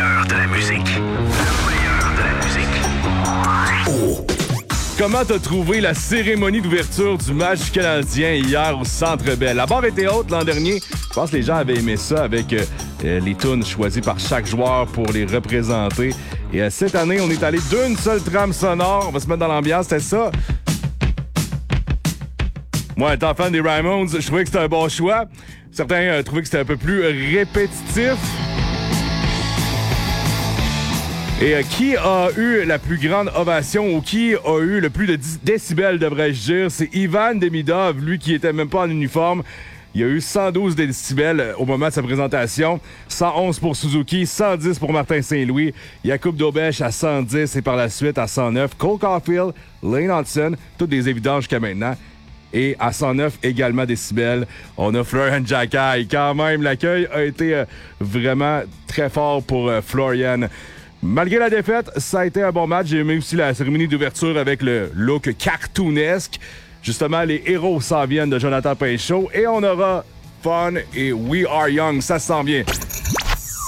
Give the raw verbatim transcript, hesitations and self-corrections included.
meilleur de la musique. Le meilleur de la musique. Oh. Comment t'as trouvé la cérémonie d'ouverture du match du Canadien hier au Centre Bell? La barre était haute l'an dernier. Je pense que les gens avaient aimé ça avec euh, les tunes choisies par chaque joueur pour les représenter. Et euh, cette année, on est allé d'une seule trame sonore. On va se mettre dans l'ambiance, c'était ça. Moi, étant fan des Ramones, je trouvais que c'était un bon choix. Certains euh, trouvaient que c'était un peu plus répétitif. Et euh, qui a eu la plus grande ovation ou qui a eu le plus de décibels, devrais-je dire? C'est Ivan Demidov, lui qui était même pas en uniforme. Il y a eu cent douze décibels au moment de sa présentation, cent onze pour Suzuki, cent dix pour Martin Saint-Louis, Jakub Dobeš à cent dix et par la suite à cent neuf, Cole Caulfield, Lane Hudson, toutes des évidences jusqu'à maintenant. Et à cent neuf également décibels, on a Florian Jacquet. Quand même, l'accueil a été euh, vraiment très fort pour euh, Florian. Malgré la défaite, ça a été un bon match. J'ai aimé aussi la cérémonie d'ouverture avec le look cartoonesque. Justement, les héros s'en viennent de Jonathan Pinchot. Et on aura fun et We Are Young. Ça se sent bien.